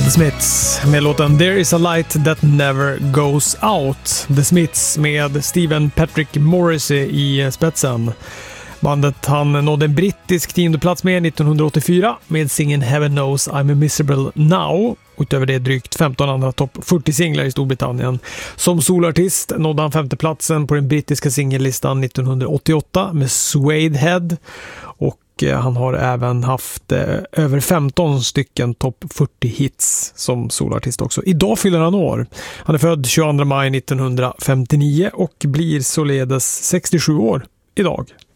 The Smiths med låten There is a light that never goes out. The Smiths med Stephen Patrick Morrissey i spetsen. Bandet han nådde en brittisk 10:e plats med 1984 med singeln Heaven Knows I'm Miserable Now. Utöver det drygt 15 andra topp 40-singlar i Storbritannien. Som solartist nådde han 5:e platsen på den brittiska singellistan 1988 med Suede Head. Och han har även haft över 15 stycken topp 40 hits som solartist också. Idag fyller han år. Han är född 22 maj 1959 och blir således 67 år idag.